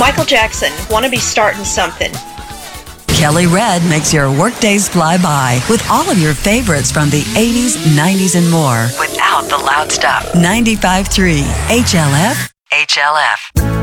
Michael Jackson, wanna be starting something. Kelly Red makes your workdays fly by with all of your favorites from the 80s, 90s, and more. Without the loud stuff. 95.3 HLF.